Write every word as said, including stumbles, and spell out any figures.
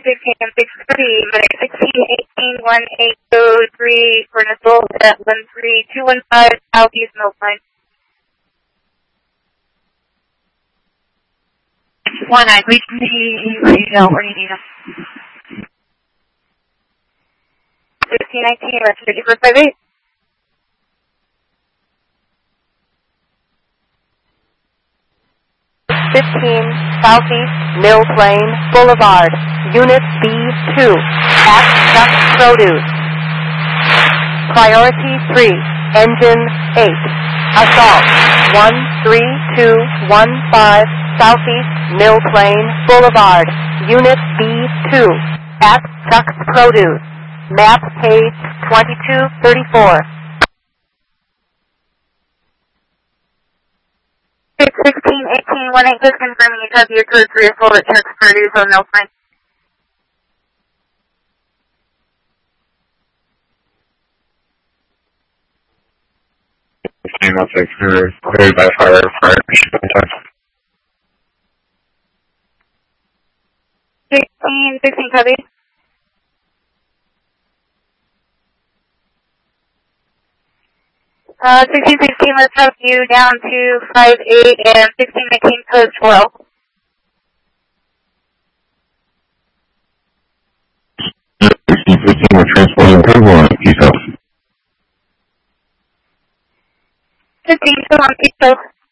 sixteen, and six three, minute sixteen, eighteen, one eight oh three, for Nicole at one three two one five, Southeast Milk Line. One nine, we can see where you go, where you need them. sixteen nineteen, that's fifty-four fifty-eight. fifteen Southeast Mill Plain Boulevard, Unit B two, at Duck Produce. Priority three, Engine eight. Assault one three two one five Southeast Mill Plain Boulevard, Unit B two, at Duck Produce. Map page twenty-two thirty-four. six sixteen, eighteen, one eight, just confirming you have your code three or four at Duck Produce on Milk Line. fifteen oh six, cleared by fire, fire shipping time. sixteen, sixteen, copy. Uh, sixteen sixteen, let's have you down to five eight and sixteen nineteen, code twelve. sixteen fifteen, we're transporting approval on Peace House. fifteen, still on Peace House.